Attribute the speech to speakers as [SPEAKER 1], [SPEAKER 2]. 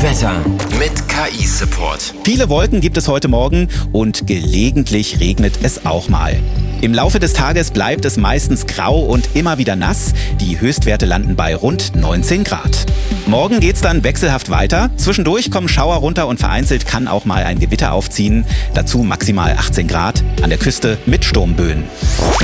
[SPEAKER 1] Wetter mit KI-Support.
[SPEAKER 2] Viele Wolken gibt es heute Morgen und gelegentlich regnet es auch mal. Im Laufe des Tages bleibt es meistens grau und immer wieder nass. Die Höchstwerte landen bei rund 19 Grad. Morgen geht's dann wechselhaft weiter. Zwischendurch kommen Schauer runter und vereinzelt kann auch mal ein Gewitter aufziehen. Dazu maximal 18 Grad, an der Küste mit Sturmböen.